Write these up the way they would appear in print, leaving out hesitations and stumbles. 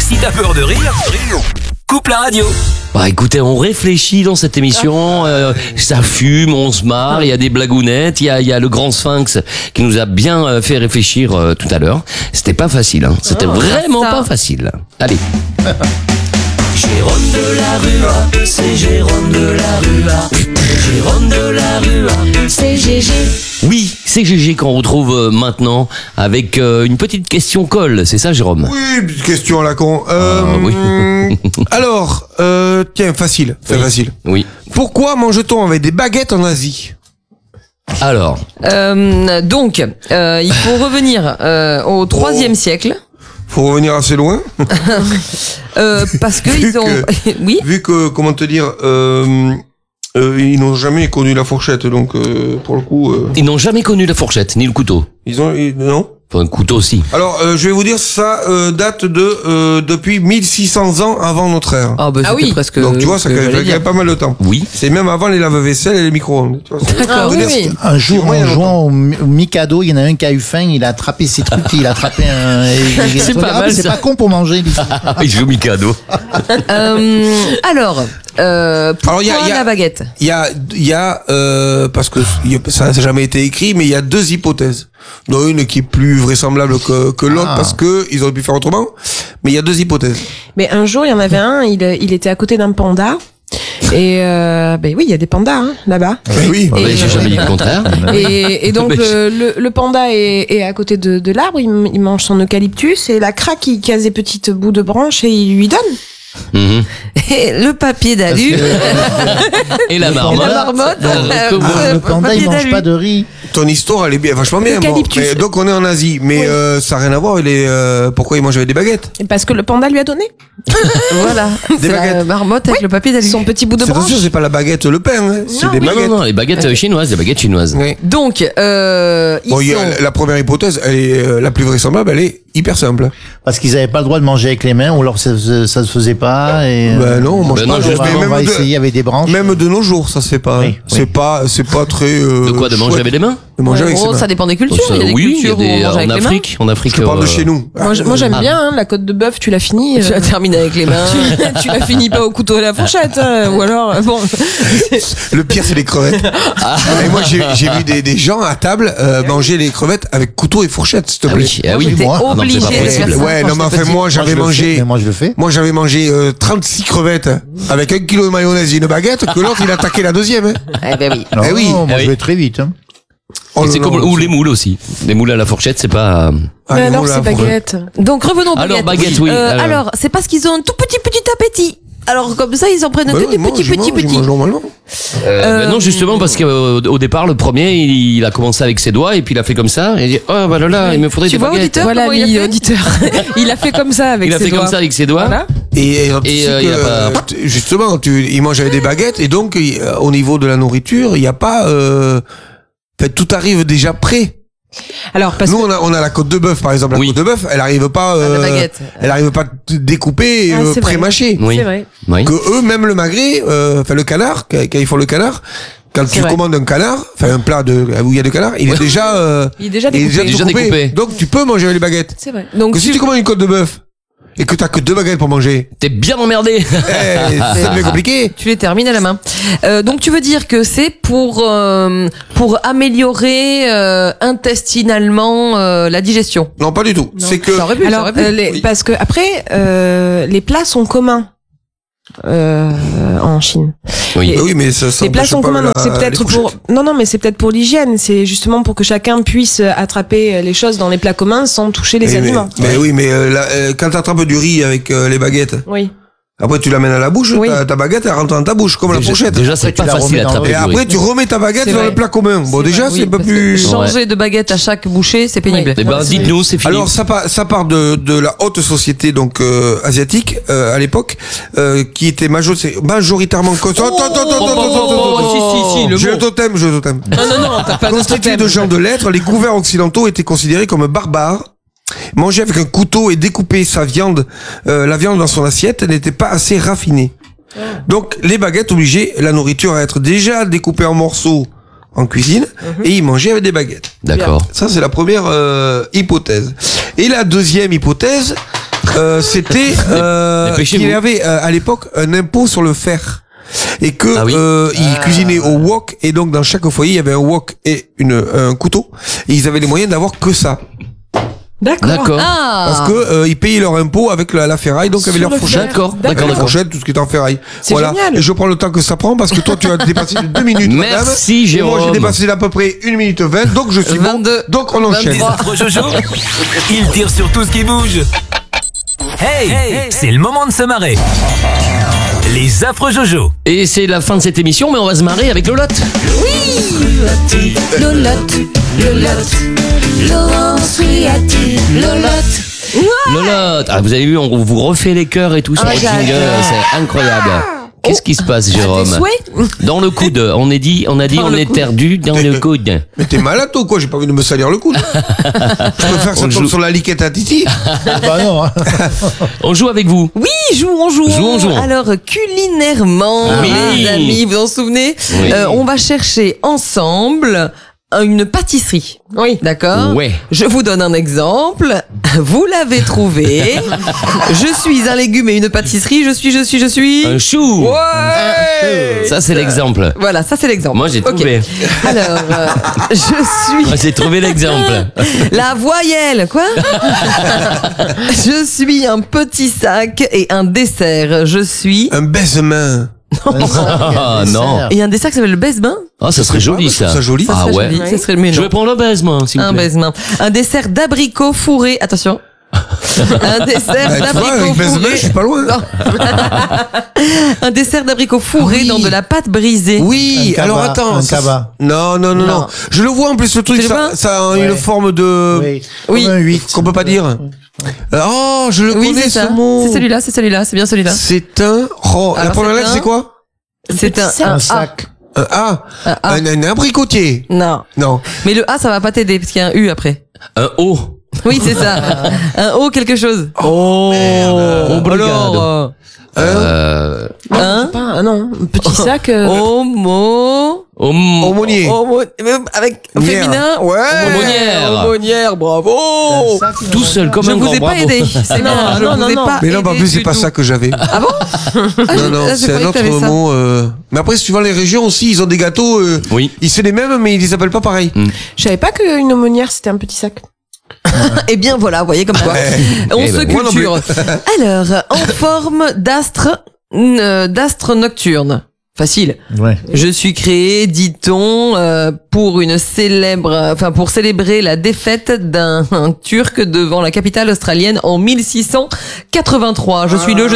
Si t'as peur de rire, coupe la radio. Bah écoutez, on réfléchit dans cette émission, ça fume, on se marre, il y a des blagounettes, il y a le grand Sphinx qui nous a bien fait réfléchir tout à l'heure. C'était pas facile, hein. C'était vraiment pas facile. Allez. Jérôme de la Rua, c'est Jérôme de la Rua. Jérôme de la Rua, c'est GG. Oui, c'est GG qu'on retrouve maintenant avec une petite question colle, c'est ça Jérôme? Oui, petite question à la con. Oui. Alors, tiens, facile, facile. Oui. Pourquoi mange-t-on avec des baguettes en Asie? Alors. Donc, il faut revenir au 3e siècle. Faut revenir assez loin. Parce que ils ont... Oui. Vu que, comment te dire, ils n'ont jamais connu la fourchette, donc pour le coup... Ils n'ont jamais connu la fourchette, ni le couteau. Non. Enfin, un couteau aussi. Alors, je vais vous dire, ça date de depuis 1600 ans avant notre ère. Ah oui. Presque. Donc tu vois, ça fait pas mal de temps. Oui. C'est même avant les lave-vaisselle et les micro-ondes. Tu vois, D'accord, oui. Un jour, en jouant au Mikado, il y en a un qui a eu faim, il a attrapé ses trucs, il a attrapé un... C'est pas mal, c'est ça. pas con pour manger. Il joue Mikado. Alors, pourquoi la baguette? Il y a parce que ça n'a jamais été écrit, mais il y a deux hypothèses. Dont une qui est plus vraisemblable que l'autre parce que ils auraient pu faire autrement. Mais il y a deux hypothèses. Mais un jour, il y en avait un, il était à côté d'un panda. Et ben oui, il y a des pandas là-bas. Oui. J'ai jamais dit le contraire. Et donc le panda est à côté de l'arbre, il mange son eucalyptus et la craque il casse des petites bouts de branches et il lui donne. Et le papier d'alu. Et la marmotte. Le panda, il mange pas de riz. Ton histoire, elle est bien, vachement bien. Bon. Mais donc on est en Asie, mais ça n'a rien à voir avec pourquoi il mange avec des baguettes. Parce que le panda lui a donné. Voilà. C'est la marmotte avec le papier d'alu. Son petit bout de branche. Attention, c'est pas la baguette, le pain, hein. C'est des baguettes. Non, les baguettes chinoises, des baguettes chinoises. Oui. Donc, La première hypothèse, elle est la plus vraisemblable, elle est hyper simple. Parce qu'ils avaient pas le droit de manger avec les mains, ou alors ça se faisait pas. Et Ben non, on mange pas. on va essayer avec des branches. Même de nos jours, ça se fait pas. Oui, c'est pas très. De quoi? De manger chouette. avec les mains? De manger avec ses gros, mains. ça dépend des cultures. Ça, Il y a des oui, cultures où on mange avec en les mains. Afrique. En Afrique. Je parle de chez nous. Moi j'aime bien la côte de bœuf, tu l'as fini. Tu la termines avec les mains. Tu la finis pas au couteau et la fourchette, ou alors bon. Le pire, c'est les crevettes. Et moi, j'ai vu des gens à table manger les crevettes avec couteau et fourchette, s'il te Ah plaît. oui, ah oui. J'étais moi. obligée Non, c'est pas de possible. faire ça. Ouais, quand non, mais j'étais enfin, petite. moi, j'avais mangé. Moi, je le fais. Moi, j'avais mangé 36 crevettes avec 1 kilo de mayonnaise et une baguette, que l'autre, il attaquait la deuxième. Hein. Eh ben oui. Non, Eh oui. moi, Eh je oui. vais très vite. Hein. Oh, Et c'est non, comme, non, ou les moules aussi. Les moules à la fourchette, c'est pas... Mais alors c'est baguette. Donc revenons aux baguettes. Alors, baguette, oui. Alors, c'est parce qu'ils ont un tout petit appétit. Alors comme ça, ils en prennent que du petit. Normalement. Ben non, justement, parce qu'au départ, le premier, il a commencé avec ses doigts, et puis il a fait comme ça, et il dit, oh, bah là, il me faudrait Tu des vois, baguettes. auditeur, Voilà, comment il a fait auditeur. Il a fait comme ça avec Il a ses fait doigts. comme ça avec ses doigts. Voilà. Et il y a pas... justement, il mange avec des baguettes, et donc, au niveau de la nourriture, il n'y a pas, tout arrive déjà prêt. Alors parce Nous, on a la côte de bœuf, par exemple. La Oui. côte de bœuf, elle arrive pas, la baguette. elle arrive pas découpée, Ah, c'est vrai. pré-mâchée. Oui. c'est vrai. Oui. Que eux, même le magret, le canard, quand ils font le canard, quand tu vrai. commandes un canard, un plat où il y a du canard, il est déjà, Il est déjà découpé. Déjà découpé. Donc, tu peux manger avec les baguettes. C'est vrai. Donc Que si tu commandes une côte de bœuf, et que t'as que 2 baguettes pour manger, T'es bien emmerdé. ça devient compliqué. Tu les termines à la main. Donc tu veux dire que c'est pour améliorer intestinalement la digestion. Non, pas du tout. C'est que, Ça aurait pu, ça alors aurait pu. Oui. parce que après les plats sont communs en Chine. Oui. bah oui, mais ça Les plats empêche sont pas communs, donc c'est les peut-être pour fourchettes. non mais c'est peut-être pour l'hygiène, c'est justement pour que chacun puisse attraper les choses dans les plats communs sans toucher les aliments. Mais oui, mais quand t'attrapes du riz avec les baguettes, Oui. après tu l'amènes à la bouche, Oui. ta baguette elle rentre dans ta bouche comme la fourchette. Déjà, c'est Après, pas tu la facile à remets dans attraper Et du après riz. tu remets ta baguette C'est dans vrai. le plat commun. Bon, C'est déjà vrai, c'est un peu Parce que plus. changer de baguette à chaque bouchée, c'est pénible. Eh ben, dites-nous, c'est fini. Alors ça part de la haute société donc asiatique à l'époque qui était majoritairement Si, le J'ai mot. le totem. Non, t'as pas de Constitués de gens de lettres, les gouvernes occidentaux étaient considérés comme barbares. Manger avec un couteau et découper la viande dans son assiette n'était pas assez raffiné. Donc les baguettes obligeaient la nourriture à être déjà découpée en morceaux en cuisine et y manger avec des baguettes. D'accord. Ça c'est la première hypothèse. Et la deuxième hypothèse, c'était Dépêchez-vous. qu'il y avait à l'époque un impôt sur le fer. Et que ils cuisinaient au wok, et donc dans chaque foyer il y avait un wok et un couteau, et ils avaient les moyens d'avoir que ça. D'accord. Parce que ils payaient leur impôt avec la ferraille, donc avec leur fourchette. D'accord. Fourchette, tout ce qui est en ferraille. C'est Voilà. génial. Et je prends le temps que ça prend parce que toi tu as dépassé de 2 minutes. Merci, madame. Jérôme. Et moi j'ai dépassé d'à peu près 1 minute 20, donc je suis 22. bon. Donc on enchaîne. Les affreux Jojo, ils tirent sur tout ce qui bouge. Hey, c'est le moment de se marrer. Les affreux Jojo. Et c'est la fin de cette émission, mais on va se marrer avec Lolotte. Lolotte, Lolotte, Laurence Riati, Lolotte. Lolotte. Ah, vous avez vu, on vous refait les cœurs et tout sur le jingle. C'est incroyable. Qu'est-ce qui se passe, Jérôme? Dans le coude. On a dit, on est perdu dans le coude. Mais t'es malade toi ou quoi? J'ai pas envie de me salir le coude. Je préfère que ça tombe sur la liquette à Titi. Bah non. Hein. On joue avec vous. Oui, jouons. Jouons. Alors, culinairement, Oui. les amis, vous en souvenez Oui. On va chercher ensemble une pâtisserie. Oui. D'accord? Ouais. Je vous donne un exemple. Vous l'avez trouvé. Je suis un légume et une pâtisserie. Je suis. Un chou. Ouais! Ça, c'est l'exemple. Voilà, ça c'est l'exemple. Moi, j'ai Ok. trouvé. Alors, je suis Moi, j'ai trouvé l'exemple. la voyelle, quoi? Je suis un petit sac et un dessert. Je suis... Un baise-main. Ah, non. Et un dessert qui s'appelle le baise-main? Ah, ça serait joli, ça. Ça joli. Ça Ah serait ouais. joli. Ça serait mais Je non. vais prendre le baise-main, s'il vous Un plaît. baise-main. Un dessert d'abricot fourré. Attention. Un dessert Tu vois, d'abricot avec baise-main, fourré. je suis pas loin. Un dessert d'abricot fourré Oui. dans de la pâte brisée. Oui, Un cabas, alors attends. un ça- cabas. Non. Je le vois en plus le truc, Tu le vois ça a Ouais. une forme de... Oui. Oui. Comme un 8. Qu'on peut pas dire. Oh, je le Oui, connais c'est ce ça. mot. C'est celui-là, c'est bien celui-là. C'est un... Oh, la Alors, première c'est lettre un- c'est quoi? C'est un Un A. sac. Un A. A. Un abricotier. Non. Non. Mais le A, ça va pas t'aider parce qu'il y a un U après. Un O. Oui, c'est ça. Un O quelque chose. Oh, Alors, Pas, non. Un petit sac. homo. Aumônier. Avec Nière. féminin. Ouais. Aumônière. Aumônière, bravo. Un sac, Tout seul, comme Je un vous grand ai pas bravo. aidé. C'est Non, bien, je non, vous non, ai non. pas Mais non, en aidé plus, c'est du pas tout. ça que j'avais. Ah bon? Non, non, Ah, je c'est un croyais que autre t'avais ça. mot. Mais après, suivant les régions aussi, ils ont des gâteaux. Oui. Ils sont les mêmes, mais ils les appellent pas pareil. Je savais pas qu'une aumônière c'était un petit sac. Eh bien voilà, vous voyez comme quoi. On Eh se ben, moi non culture. Alors, en forme d'astre nocturne. Facile. Ouais. Je suis créé, dit-on, pour pour célébrer la défaite d'un Turc devant la capitale australienne en 1683. Je suis le.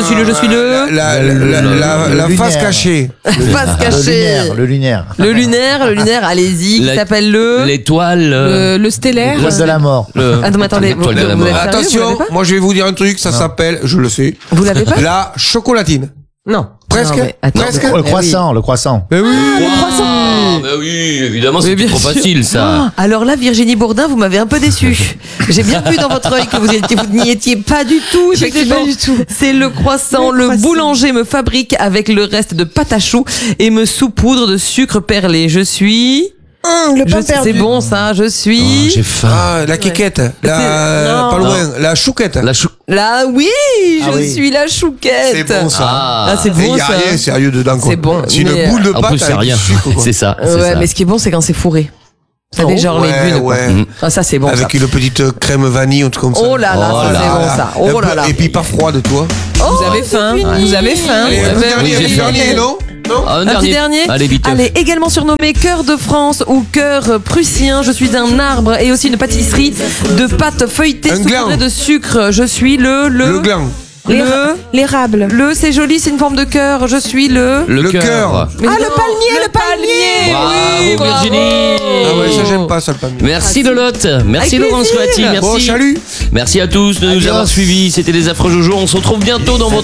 La Le face lunaire. cachée. Face cachée. Le lunaire. Le lunaire, allez-y, qui La- s'appelle le... L'étoile. Le stellaire. L'étoile de la mort. Ah non, mais attendez, vous L'étoile de la êtes mort. sérieux, vous Attention, l'avez pas moi je vais vous dire un truc, ça s'appelle, je le sais, Vous l'avez pas? la chocolatine. Non. Presque. Non, mais attends. Presque. Le croissant, le croissant. Mais oui. Ah, bah oui, évidemment, Mais c'est bien trop sûr. facile, ça. Ah, alors là, Virginie Bourdin, vous m'avez un peu déçu. J'ai bien vu dans votre œil que vous n'y étiez pas du tout. J'étais effectivement. pas du tout. C'est le croissant. Le boulanger me fabrique avec le reste de pâte à choux et me saupoudre de sucre perlé. Je suis... Le pain C'est perdu. bon ça, je Oh, suis... j'ai faim. Ah, la quéquette. Non. Pas loin. La chouquette. La chou... Là, oui, Ah je oui. suis la chouquette. C'est bon ça. Ah, c'est Et bon y a ça. rien sérieux dedans, quoi. C'est bon, C'est mais, une boule de En pâte plus, c'est avec rien. du sucre, quoi. C'est ça. c'est Ouais, ça. mais ce qui est bon, c'est quand c'est fourré. Vous savez, genre les Ouais, bulles. quoi. ouais. Ah, ça, c'est bon ça. Avec une petite crème vanille, un truc comme ça. Oh là là, Oh ça là c'est bon Voilà. ça. Oh Un là peu- là. Et puis pas froid de toi. Vous avez faim. Vous avez faim. Allez, un Oui, dernier, j'ai un faim. dernier, non? Non? Ah, Un petit dernier. Allez, vite. Allez, également surnommé cœur de France ou cœur prussien, je suis un arbre et aussi une pâtisserie de pâte feuilletée Un saupoudrée gland. de sucre. Je suis le gland. L'érable. c'est joli, c'est une forme de cœur. Je suis le Le cœur. Mais non, le palmier. Oui, Bravo, Virginie. Ah ouais, ça j'aime pas ça le palmier. Merci Lolotte, merci Avec Laurence plaisir. Loati, merci. Bon, salut. Merci à tous de nous avoir suivis, c'était les affreux Jojo, on se retrouve bientôt dans votre